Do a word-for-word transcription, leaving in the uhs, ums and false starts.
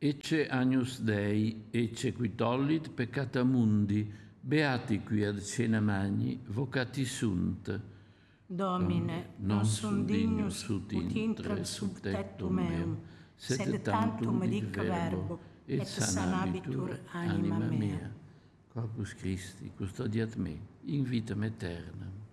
Ecce Agnus Dei, ecce qui tollit peccata mundi, beati qui ad cena magni, vocati sunt. Domine, non sum dignus ut intra sub tectum meum, sed tantum dic verbo, et sanabitur anima mea. Corpus Christi, custodiat me, in vitam aeternam.